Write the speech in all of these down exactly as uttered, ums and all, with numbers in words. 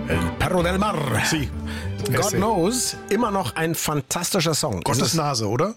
Perro del Mar. Sie. God Knows, immer noch ein fantastischer Song. Gottes Nase, oder?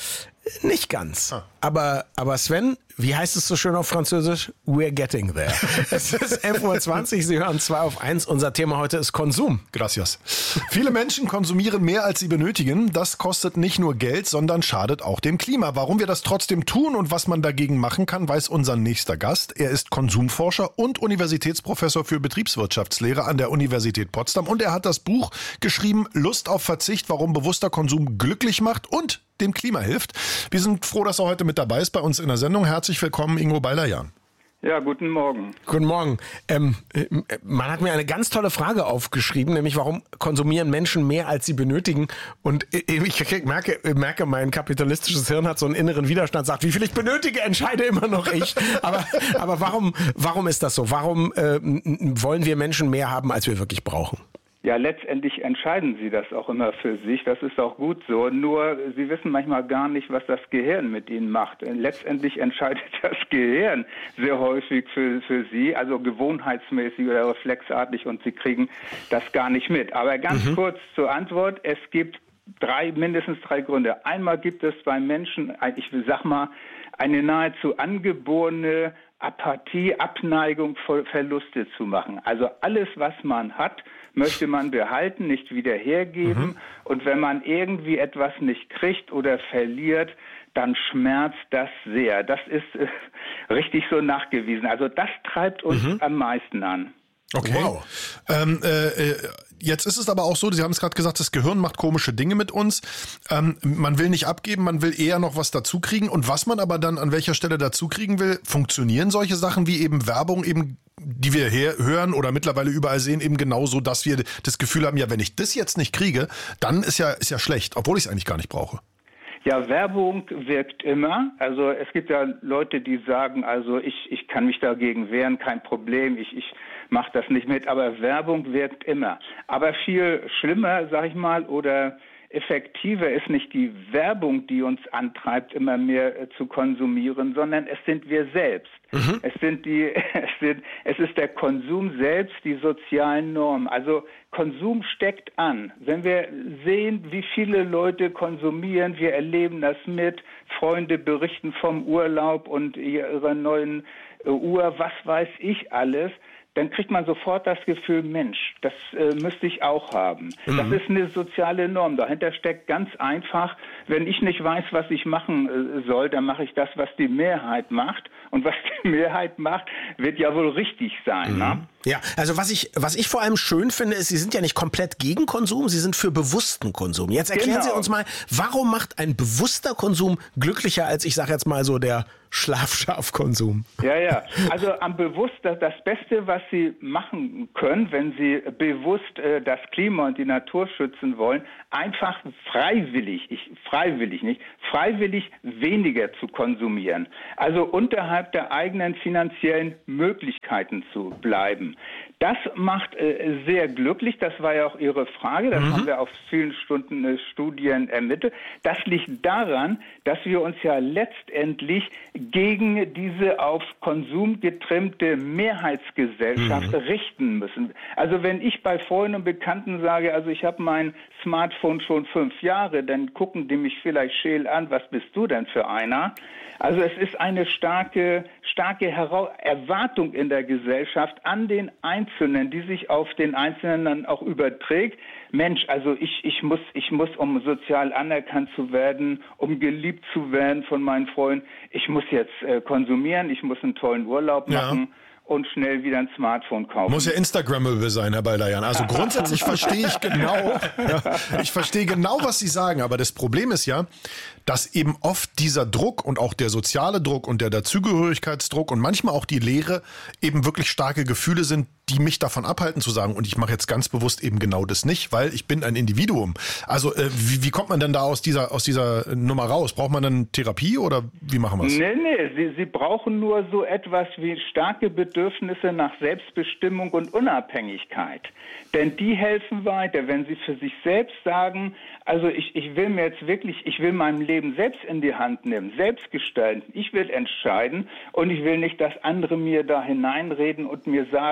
Nicht ganz. Ah. Aber, aber Sven, wie heißt es so schön auf Französisch? We're getting there. Es ist elf Uhr zwanzig, Sie hören zwei auf eins. Unser Thema heute ist Konsum. Gracias. Viele Menschen konsumieren mehr, als sie benötigen. Das kostet nicht nur Geld, sondern schadet auch dem Klima. Warum wir das trotzdem tun und was man dagegen machen kann, weiß unser nächster Gast. Er ist Konsumforscher und Universitätsprofessor für Betriebswirtschaftslehre an der Universität Potsdam. Und er hat das Buch geschrieben, Lust auf Verzicht, warum bewusster Konsum glücklich macht und dem Klima hilft. Wir sind froh, dass er heute mit dabei ist bei uns in der Sendung. Herzlich willkommen, Ingo Baldaian. Ja, guten Morgen. Guten Morgen. Ähm, man hat mir eine ganz tolle Frage aufgeschrieben, nämlich warum konsumieren Menschen mehr, als sie benötigen? Und ich merke, merke, mein kapitalistisches Hirn hat so einen inneren Widerstand, sagt, wie viel ich benötige, entscheide immer noch ich. Aber, aber warum, warum ist das so? Warum äh, wollen wir Menschen mehr haben, als wir wirklich brauchen? Ja, letztendlich entscheiden Sie das auch immer für sich. Das ist auch gut so. Nur, Sie wissen manchmal gar nicht, was das Gehirn mit Ihnen macht. Letztendlich entscheidet das Gehirn sehr häufig für, für Sie, also gewohnheitsmäßig oder reflexartig, und Sie kriegen das gar nicht mit. Aber ganz mhm. kurz zur Antwort. Es gibt drei, mindestens drei Gründe. Einmal gibt es bei Menschen, ich sag mal, eine nahezu angeborene Apathie, Abneigung, Verluste zu machen. Also alles, was man hat, möchte man behalten, nicht wieder hergeben. Mhm. Und wenn man irgendwie etwas nicht kriegt oder verliert, dann schmerzt das sehr. Das ist äh, richtig so nachgewiesen. Also das treibt uns mhm. am meisten an. Okay. Wow. Ähm, äh, jetzt ist es aber auch so, Sie haben es gerade gesagt, das Gehirn macht komische Dinge mit uns. Ähm, man will nicht abgeben, man will eher noch was dazu kriegen. Und was man aber dann an welcher Stelle dazu kriegen will, funktionieren solche Sachen wie eben Werbung, eben die wir her hören oder mittlerweile überall sehen, eben genauso, dass wir das Gefühl haben, ja, wenn ich das jetzt nicht kriege, dann ist ja, ist ja schlecht, obwohl ich es eigentlich gar nicht brauche. Ja, Werbung wirkt immer. Also es gibt ja Leute, die sagen, also ich, ich kann mich dagegen wehren, kein Problem, ich, ich mache das nicht mit. Aber Werbung wirkt immer. Aber viel schlimmer, sag ich mal, oder effektiver ist nicht die Werbung, die uns antreibt, immer mehr äh, zu konsumieren, sondern es sind wir selbst. Mhm. Es sind die, es sind, es ist der Konsum selbst, die sozialen Normen. Also Konsum steckt an. Wenn wir sehen, wie viele Leute konsumieren, wir erleben das mit, Freunde berichten vom Urlaub und ihrer neuen äh, Uhr, was weiß ich alles, dann kriegt man sofort das Gefühl, Mensch, das äh, müsste ich auch haben. Mhm. Das ist eine soziale Norm. Dahinter steckt ganz einfach, wenn ich nicht weiß, was ich machen äh, soll, dann mache ich das, was die Mehrheit macht. Und was die Mehrheit macht, wird ja wohl richtig sein. Mhm. Ne? Ja, also was ich, was ich vor allem schön finde, ist, Sie sind ja nicht komplett gegen Konsum, Sie sind für bewussten Konsum. Jetzt erklären genau. Sie uns mal, warum macht ein bewusster Konsum glücklicher als, ich sage jetzt mal so, der Schlafschafkonsum? Ja, ja. Also am bewusster, das Beste, was Sie machen können, wenn Sie bewusst äh, das Klima und die Natur schützen wollen, einfach freiwillig, ich, freiwillig nicht, freiwillig weniger zu konsumieren. Also unterhalb der eigenen finanziellen Möglichkeiten zu bleiben. Das macht äh, sehr glücklich, das war ja auch Ihre Frage, das mhm. haben wir auf vielen Stunden äh, Studien ermittelt. Das liegt daran, dass wir uns ja letztendlich gegen diese auf Konsum getrimmte Mehrheitsgesellschaft mhm. richten müssen. Also wenn ich bei Freunden und Bekannten sage, also ich habe mein Smartphone schon fünf Jahre, dann gucken die mich vielleicht scheel an, was bist du denn für einer? Also es ist eine starke, starke Hera- Erwartung in der Gesellschaft an den Einzelnen, die sich auf den Einzelnen dann auch überträgt. Mensch, also ich, ich muss, ich muss, um sozial anerkannt zu werden, um geliebt zu werden von meinen Freunden, ich muss jetzt äh, konsumieren, ich muss einen tollen Urlaub machen. Ja. Und schnell wieder ein Smartphone kaufen. Muss ja Instagrammable sein, Herr Baldaian. Also grundsätzlich verstehe ich genau, ja, ich verstehe genau, was Sie sagen. Aber das Problem ist ja, dass eben oft dieser Druck und auch der soziale Druck und der Dazugehörigkeitsdruck und manchmal auch die Lehre eben wirklich starke Gefühle sind, die mich davon abhalten zu sagen, und ich mache jetzt ganz bewusst eben genau das nicht, weil ich bin ein Individuum. Also äh, wie, wie kommt man denn da aus dieser aus dieser Nummer raus? Braucht man dann Therapie oder wie machen wir es? Nee, nee, Sie, Sie brauchen nur so etwas wie starke Bedürfnisse nach Selbstbestimmung und Unabhängigkeit. Denn die helfen weiter, wenn Sie für sich selbst sagen, also ich, ich will mir jetzt wirklich, ich will mein Leben selbst in die Hand nehmen, selbst gestalten. Ich will entscheiden und ich will nicht, dass andere mir da hineinreden und mir sagen,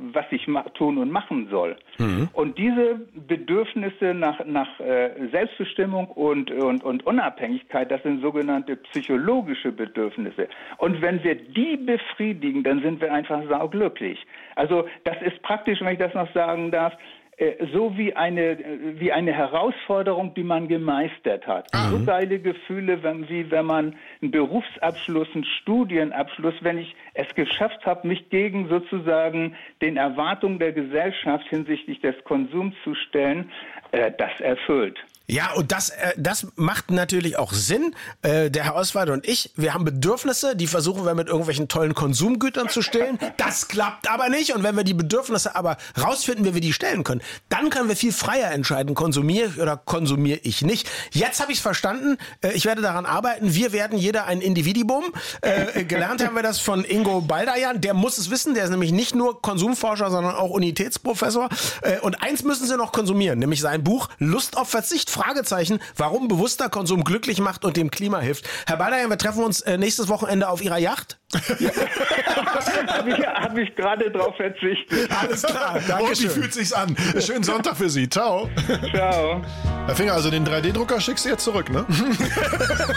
was ich ma- tun und machen soll. Mhm. Und diese Bedürfnisse nach, nach äh, Selbstbestimmung und, und, und Unabhängigkeit, das sind sogenannte psychologische Bedürfnisse. Und wenn wir die befriedigen, dann sind wir einfach sauglücklich. Also das ist praktisch, wenn ich das noch sagen darf, so wie eine, wie eine Herausforderung, die man gemeistert hat. Mhm. So geile Gefühle, wenn, wie wenn man einen Berufsabschluss, einen Studienabschluss, wenn ich es geschafft habe, mich gegen sozusagen den Erwartungen der Gesellschaft hinsichtlich des Konsums zu stellen, äh, das erfüllt. Ja, und das, äh, das macht natürlich auch Sinn. Äh, der Herr Oswald und ich, wir haben Bedürfnisse, die versuchen wir mit irgendwelchen tollen Konsumgütern zu stillen. Das klappt aber nicht. Und wenn wir die Bedürfnisse aber rausfinden, wie wir die stellen können, dann können wir viel freier entscheiden, konsumiere ich oder konsumiere ich nicht. Jetzt habe ich es verstanden. Äh, ich werde daran arbeiten. Wir werden jeder ein Individuum. Äh, gelernt haben wir das von Ingo Baldayan. Der muss es wissen. Der ist nämlich nicht nur Konsumforscher, sondern auch Unitätsprofessor. Äh, und eins müssen Sie noch konsumieren, nämlich sein Buch Lust auf Verzicht. Fragezeichen, warum bewusster Konsum glücklich macht und dem Klima hilft. Herr Baldayan, wir treffen uns äh, nächstes Wochenende auf Ihrer Yacht. Ja. Habe ich, hab ich gerade drauf verzichtet. Alles klar, danke schön. Wie fühlt sich's an? Schönen Sonntag für Sie. Ciao. Ciao. Herr Finger, also den drei D Drucker schickst du jetzt zurück, ne?